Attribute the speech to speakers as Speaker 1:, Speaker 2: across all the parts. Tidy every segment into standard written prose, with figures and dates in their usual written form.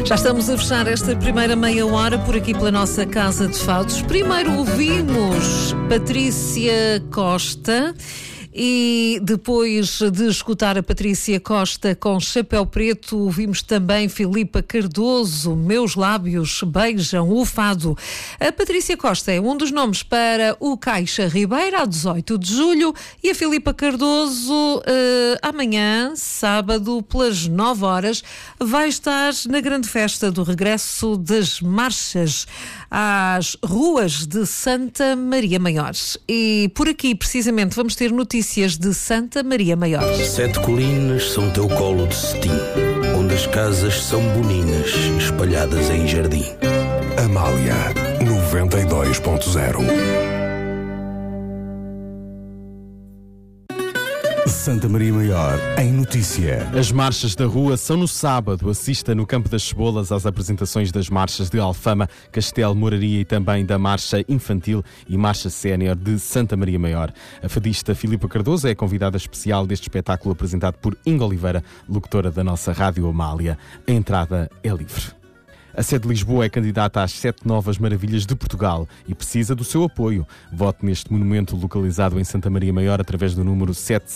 Speaker 1: Já estamos a fechar esta primeira meia hora por aqui pela nossa Casa de Fados. Primeiro ouvimos Patrícia Costa. E depois de escutar a Patrícia Costa com Chapéu Preto, ouvimos também Filipa Cardoso, Meus Lábios Beijam o Fado. A Patrícia Costa é um dos nomes para o Caixa Ribeira, a 18 de julho, e a Filipa Cardoso, amanhã, sábado, pelas 9 horas, vai estar na grande festa do regresso das marchas às ruas de Santa Maria Maior. E por aqui, precisamente, vamos ter notícias de Santa Maria Maior.
Speaker 2: 7 colinas são teu colo de cetim, onde as casas são boninas, espalhadas em jardim.
Speaker 3: Amália 92.0. Santa Maria Maior em notícia.
Speaker 4: As marchas da rua são no sábado. Assista no Campo das Cebolas às apresentações das marchas de Alfama, Castelo, Moraria e também da Marcha Infantil e Marcha Sénior de Santa Maria Maior. A fadista Filipa Cardoso é a convidada especial deste espetáculo apresentado por Inga Oliveira, locutora da nossa Rádio Amália. A entrada é livre. A sede de Lisboa é candidata às 7 novas maravilhas de Portugal e precisa do seu apoio. Vote neste monumento localizado em Santa Maria Maior através do número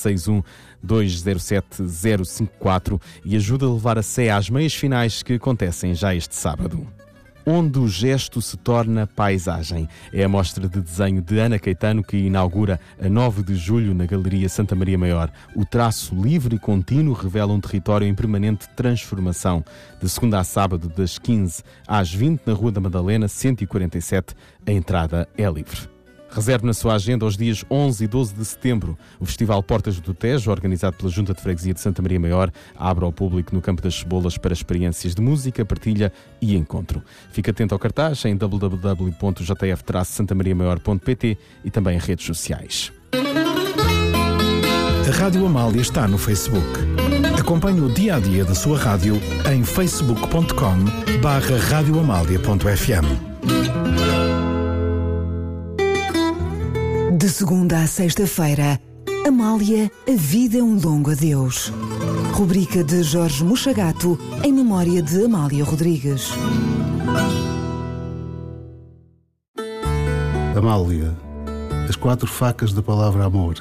Speaker 4: 761-207-054 e ajude a levar a Sé às meias finais que acontecem já este sábado. Onde o gesto se torna paisagem. É a mostra de desenho de Ana Caetano que inaugura a 9 de julho na Galeria Santa Maria Maior. O traço livre e contínuo revela um território em permanente transformação. De segunda a sábado, das 15 às 20, na Rua da Madalena, 147, a entrada é livre. Reserve na sua agenda os dias 11 e 12 de setembro. O Festival Portas do Tejo, organizado pela Junta de Freguesia de Santa Maria Maior, abre ao público no Campo das Cebolas para experiências de música, partilha e encontro. Fique atento ao cartaz em www.jf-santamariamaior.pt e também em redes sociais.
Speaker 5: A Rádio Amália está no Facebook. Acompanhe o dia-a-dia da sua rádio em facebook.com/radioamalia.fm.
Speaker 6: De segunda a sexta-feira, Amália, a vida é um longo adeus. Rubrica de Jorge Mochagato, em memória de Amália Rodrigues.
Speaker 7: Amália, as 4 facas da palavra amor.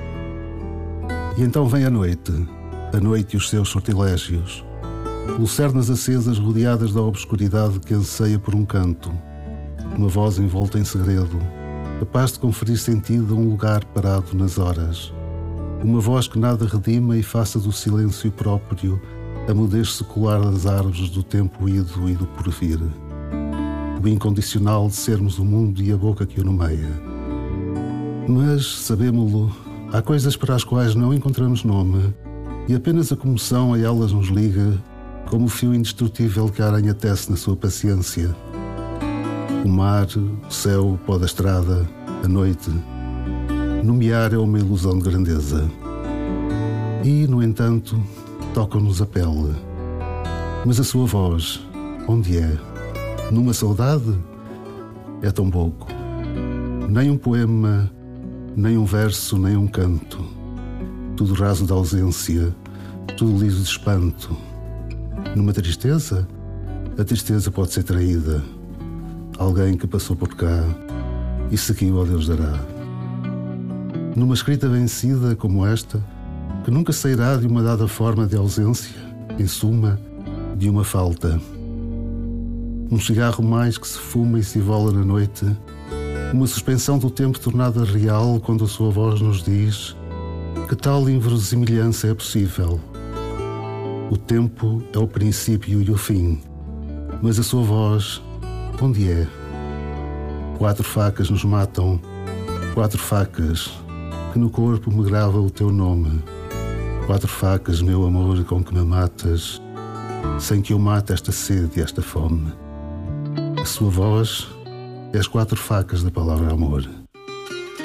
Speaker 7: E então vem a noite e os seus sortilégios. Lucernas acesas rodeadas da obscuridade que anseia por um canto. Uma voz envolta em segredo, capaz de conferir sentido a um lugar parado nas horas. Uma voz que nada redima e faça do silêncio próprio a mudez secular das árvores do tempo ido e do porvir. O incondicional de sermos o mundo e a boca que o nomeia. Mas, sabemo-lo, há coisas para as quais não encontramos nome e apenas a comoção a elas nos liga, como o fio indestrutível que a aranha tece na sua paciência. O mar, o céu, o pó da estrada, a noite. Nomear é uma ilusão de grandeza. E, no entanto, tocam-nos a pele. Mas a sua voz, onde é? Numa saudade? É tão pouco. Nem um poema, nem um verso, nem um canto. Tudo raso de ausência, tudo liso de espanto. Numa tristeza? A tristeza pode ser traída. Alguém que passou por cá e seguiu ao Deus dará. Numa escrita vencida como esta, que nunca sairá de uma dada forma de ausência, em suma, de uma falta. Um cigarro mais que se fuma e se vola na noite, uma suspensão do tempo tornada real quando a sua voz nos diz que tal inverosimilhança é possível. O tempo é o princípio e o fim, mas a sua voz, onde é? 4 facas nos matam, 4 facas que no corpo me grava o teu nome. 4 facas, meu amor, com que me matas, sem que eu mate esta sede e esta fome. A sua voz é as 4 facas da palavra amor.